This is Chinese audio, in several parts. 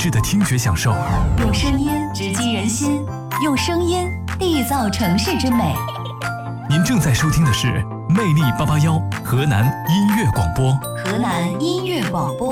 致的听觉享受， 用声音直击人心，用声音缔造城市之美。 您正在收听的是魅力881河南音乐广播。 河南音乐广播。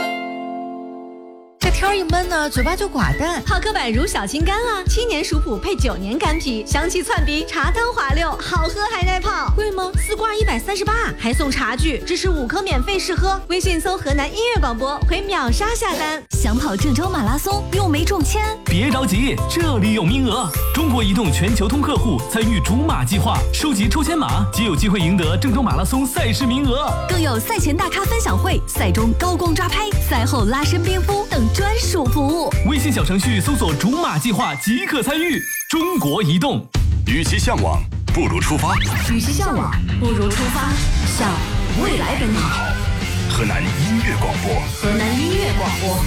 这天一闷呢，嘴巴就寡淡。 好刻板如小青柑啊，7年熟普配9年干皮，香气窜鼻，茶汤滑溜，好喝还耐泡。 贵吗 ？4罐138，还送茶具，支持5颗免费试喝。微信搜河南音乐广播，回秒杀下单。 想跑郑州马拉松又没中签， 别着急，这里有名额。中国移动全球通客户参与竹马计划，收集抽签码即有机会赢得郑州马拉松赛事名额， 更有赛前大咖分享会、赛中高光抓拍、赛后拉伸冰敷等专属服务。 微信小程序搜索竹马计划即可参与。中国移动， 与其向往不如出发， 与其向往不如出发，向未来奔跑。 河南音乐广播， 河南音乐广播。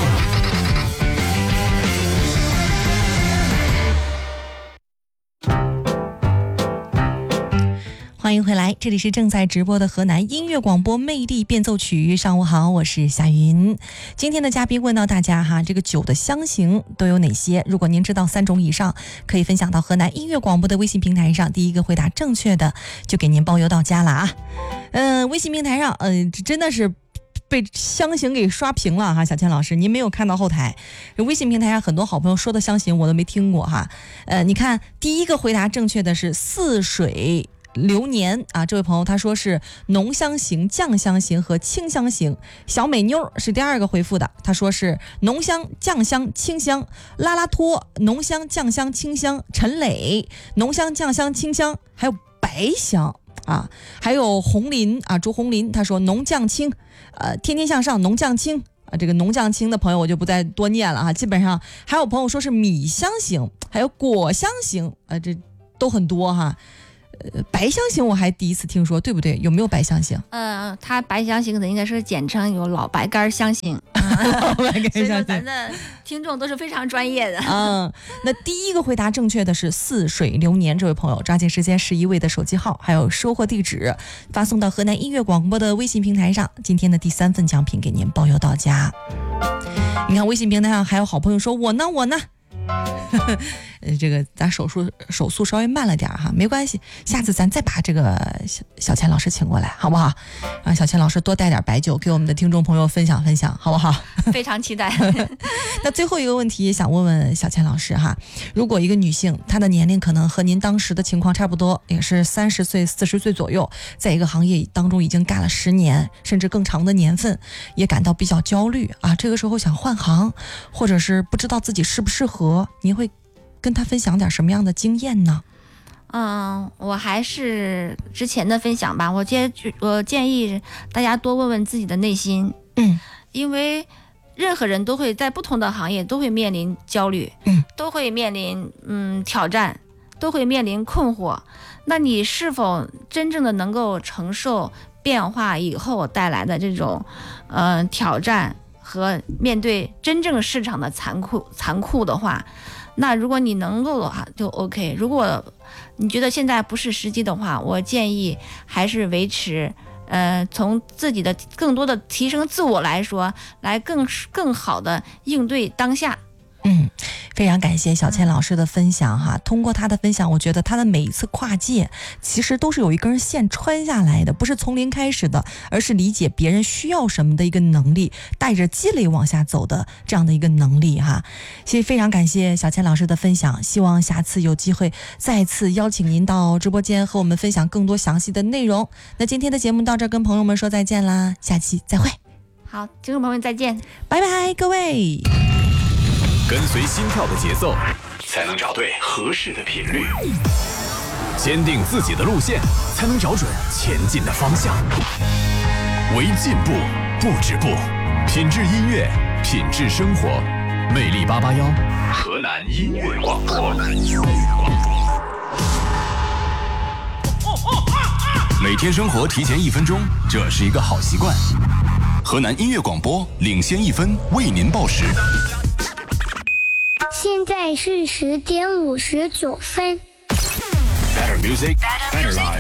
欢迎回来，这里是正在直播的河南音乐广播魅力变奏曲。上午好，我是夏云。今天的嘉宾问到大家哈，这个酒的香型都有哪些？如果您知道3种以上，可以分享到河南音乐广播的微信平台上，第一个回答正确的就给您包邮到家了啊。微信平台上真的是被香型给刷屏了哈，小倩老师，您没有看到后台，微信平台上很多好朋友说的香型我都没听过哈。你看第一个回答正确的是似水流年啊，这位朋友他说是浓香型、酱香型和清香型。小美妞是第二个回复的，他说是浓香、酱香、清香。拉拉托浓香、酱香、清香。陈磊浓香、酱香、清香，还有白香啊，还有红林啊，朱红林他说浓酱清，天天向上浓酱清啊，这个浓酱清的朋友我就不再多念了哈。基本上还有朋友说是米香型，还有果香型，这都很多哈。白香型我还第一次听说，对不对？有没有白香型？ 它白香型的应该是简称有老白干香型。所以说咱的听众都是非常专业的。 那第一个回答正确的是似水流年，这位朋友抓紧时间11位的手机号还有收货地址发送到河南音乐广播的微信平台上，今天的第3份奖品给您包邮到家。你看微信平台上还有好朋友说我呢这个咱手速稍微慢了点哈，没关系，下次咱再把这个小钱老师请过来好不好？让小钱老师多带点白酒给我们的听众朋友分享分享好不好？ 非常期待。 那最后一个问题想问问小钱老师哈，如果一个女性她的年龄可能和您当时的情况差不多，也是30岁40岁左右，在一个行业当中已经干了10年甚至更长的年份，也感到比较焦虑啊，这个时候想换行，或者是不知道自己适不适合，您会跟他分享点什么样的经验呢？ 我还是之前的分享吧，我建议大家多问问自己的内心，因为任何人都会在不同的行业都会面临焦虑，都会面临挑战，都会面临困惑。那你是否真正的能够承受变化以后带来的这种挑战和面对真正市场的残酷的话，那如果你能够的话就 OK， 如果你觉得现在不是时机的话，我建议还是维持从自己的更多的提升自我来说，来更好的应对当下。 非常感谢小倩老师的分享哈。通过她的分享，我觉得她的每一次跨界其实都是有一根线穿下来的，不是从零开始的，而是理解别人需要什么的一个能力，带着积累往下走的这样的一个能力哈。所以非常感谢小倩老师的分享，希望下次有机会再次邀请您到直播间和我们分享更多详细的内容。那今天的节目到这儿跟朋友们说再见啦，下期再会。 好，听众朋友们再见， 拜拜各位。 跟随心跳的节奏，才能找对合适的频率；坚定自己的路线，才能找准前进的方向。为进步不止步，品质音乐，品质生活。魅力881，河南音乐广播。每天生活提前1分钟，这是一个好习惯。河南音乐广播领先1分，为您报时。 现在是10点59分。 Better music, better life.